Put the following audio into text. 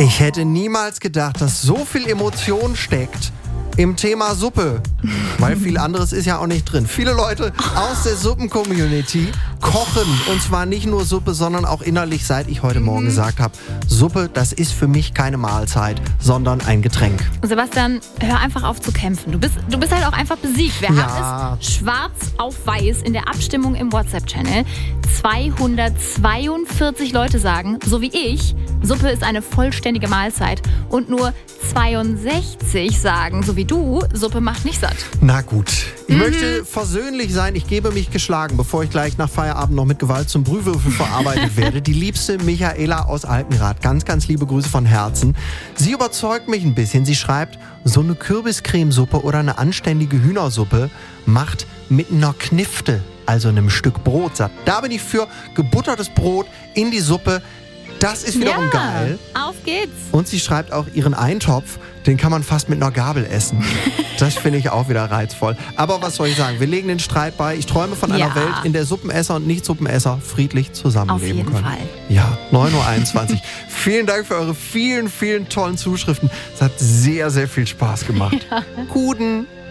Ich hätte niemals gedacht, dass so viel Emotion steckt im Thema Suppe. Weil viel anderes ist ja auch nicht drin. Viele Leute aus der Suppen-Community kochen. Und zwar nicht nur Suppe, sondern auch innerlich, seit ich heute Morgen gesagt habe, Suppe, das ist für mich keine Mahlzeit, sondern ein Getränk. Sebastian, hör einfach auf zu kämpfen. Du bist halt auch einfach besiegt. Wir haben es schwarz auf weiß in der Abstimmung im WhatsApp-Channel. 242 Leute sagen, so wie ich, Suppe ist eine vollständige Mahlzeit. Und nur 62 sagen, so wie du, Suppe macht nicht satt. Na gut. Ich möchte versöhnlich sein. Ich gebe mich geschlagen, bevor ich gleich nach Feierabend noch mit Gewalt zum Brühwürfel verarbeitet werde. Die liebste Michaela aus Alpenrath. Ganz, ganz liebe Grüße von Herzen. Sie überzeugt mich ein bisschen. Sie schreibt, so eine Kürbiscremesuppe oder eine anständige Hühnersuppe macht mit einer Knifte, also einem Stück Brot satt. Da bin ich für gebuttertes Brot in die Suppe. Das ist wiederum geil. Auf geht's. Und sie schreibt auch, ihren Eintopf, den kann man fast mit einer Gabel essen. Das finde ich auch wieder reizvoll. Aber was soll ich sagen? Wir legen den Streit bei. Ich träume von einer Welt, in der Suppenesser und Nicht-Suppenesser friedlich zusammenleben können. Auf jeden Fall. Ja, 9:21 Uhr. Vielen Dank für eure vielen, vielen tollen Zuschriften. Es hat sehr, sehr viel Spaß gemacht. Guten.